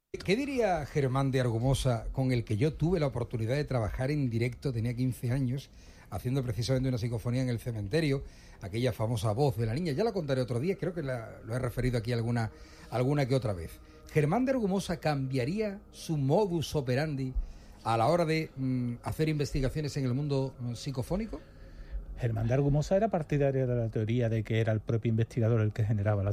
¿Qué diría Germán de Argumosa, con el que yo tuve la oportunidad de trabajar en directo, tenía 15 años, haciendo precisamente una psicofonía en el cementerio, aquella famosa voz de la niña? Ya la contaré otro día, creo que lo he referido aquí alguna que otra vez. ¿Germán de Argumosa cambiaría su modus operandi a la hora de hacer investigaciones en el mundo psicofónico? Germán de Argumosa era partidario de la teoría de que era el propio investigador el que generaba la